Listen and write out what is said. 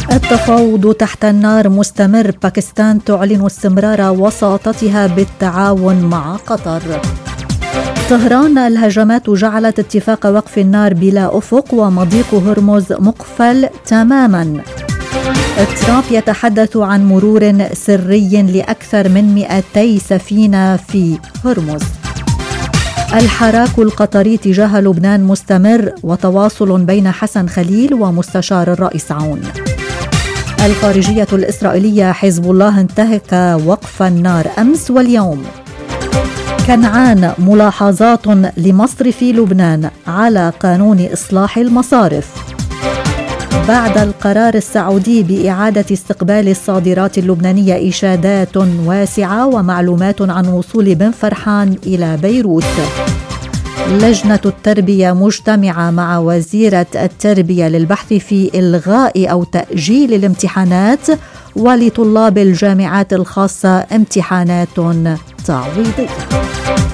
التفاوض تحت النار مستمر. باكستان تعلن استمرار وساطتها بالتعاون مع قطر. طهران: الهجمات جعلت اتفاق وقف النار بلا أفق ومضيق هرمز مقفل تماما. ترامب يتحدث عن مرور سري لأكثر من 200 سفينة في هرمز. الحراك القطري تجاه لبنان مستمر وتواصل بين حسن خليل ومستشار الرئيس عون. الخارجية الإسرائيلية: حزب الله انتهك وقف النار أمس واليوم. كنعان: ملاحظات لمصر في لبنان على قانون إصلاح المصارف. بعد القرار السعودي بإعادة استقبال الصادرات اللبنانية إشادات واسعة ومعلومات عن وصول بن فرحان إلى بيروت. لجنة التربية مجتمعة مع وزيرة التربية للبحث في إلغاء أو تأجيل الامتحانات، ولطلاب الجامعات الخاصة امتحانات تعويضية.